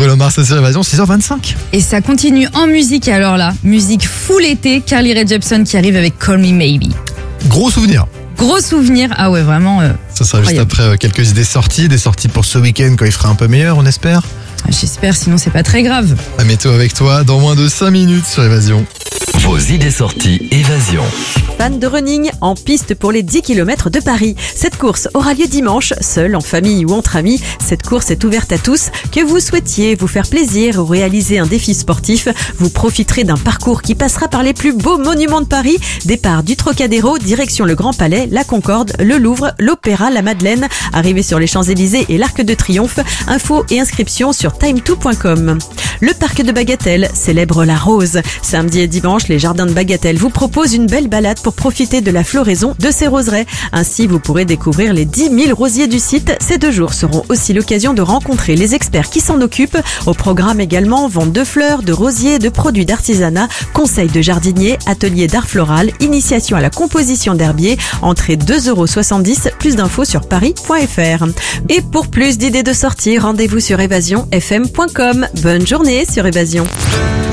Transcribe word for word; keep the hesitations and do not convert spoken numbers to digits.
Bruno Mars sur Évasion, six heures vingt-cinq. Et ça continue en musique, alors là, musique full été, Carly Rae Jepsen qui arrive avec Call Me Maybe. Gros souvenir. Gros souvenir, ah ouais, vraiment. Euh, Ça sera incroyable. juste après euh, quelques idées sorties, des sorties pour ce week-end quand il fera un peu meilleur, on espère. J'espère, sinon c'est pas très grave. La météo avec toi dans moins de cinq minutes sur Évasion. Vos idées sorties Évasion. Fan de running en piste pour les dix kilomètres de Paris. Cette course aura lieu dimanche, seul, en famille ou entre amis. Cette course est ouverte à tous. Que vous souhaitiez vous faire plaisir ou réaliser un défi sportif, vous profiterez d'un parcours qui passera par les plus beaux monuments de Paris. Départ du Trocadéro, direction le Grand Palais, la Concorde, le Louvre, l'Opéra, la Madeleine. Arrivée sur les Champs-Élysées et l'Arc de Triomphe. Infos et inscriptions sur time two point com. Le parc de Bagatelle célèbre la rose. Samedi et dimanche, les jardins de Bagatelle vous proposent une belle balade pour profiter de la floraison de ces roseraies. Ainsi, vous pourrez découvrir les dix mille rosiers du site. Ces deux jours seront aussi l'occasion de rencontrer les experts qui s'en occupent. Au programme également, vente de fleurs, de rosiers, de produits d'artisanat, conseils de jardiniers, ateliers d'art floral, initiation à la composition d'herbiers, entrée deux euros soixante-dix, plus d'infos sur paris point f r. Et pour plus d'idées de sortie, rendez-vous sur évasion f m point com. Bonne journée sur Évasion.